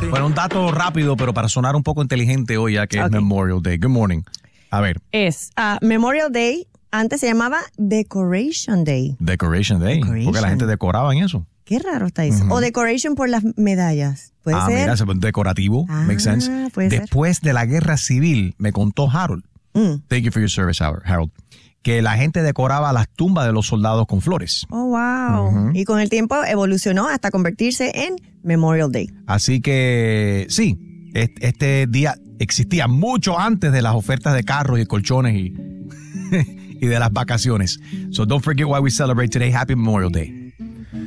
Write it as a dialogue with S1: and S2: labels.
S1: Bueno, un dato rápido, pero para sonar un poco inteligente hoy, ya que es Memorial Day. Good morning. A ver.
S2: Es Memorial Day, antes se llamaba Decoration Day.
S1: Decoration Day. Porque la gente decoraba en eso.
S2: Qué raro está eso. O Decoration por las medallas. ¿Puede ser?
S1: Mira, decorativo. Makes sense. Después de la guerra civil, me contó Harold. Thank you for your service, Harold. Que la gente decoraba las tumbas de los soldados con flores.
S2: Oh, wow. Y con el tiempo evolucionó hasta convertirse en Memorial Day.
S1: Así que, sí, este día existía mucho antes de las ofertas de carros y colchones y de las vacaciones. So don't forget why we celebrate today. Happy Memorial Day.